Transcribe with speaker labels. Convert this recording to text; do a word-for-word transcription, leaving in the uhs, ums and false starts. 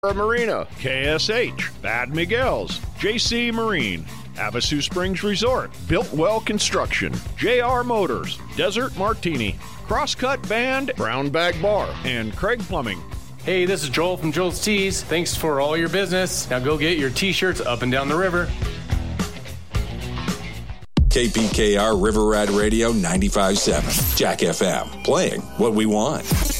Speaker 1: Marina, K S H, Bad Miguel's, J C Marine, Havasu Springs Resort, Builtwell Construction, J R Motors, Desert Martini, Crosscut Band, Brown Bag Bar, and Craig Plumbing.
Speaker 2: Hey, this is Joel from Joel's Tees. Thanks for all your business. Now go get your T-shirts up and down the river.
Speaker 3: K P K R River Rat Radio ninety-five point seven, Jack F M, playing what we want.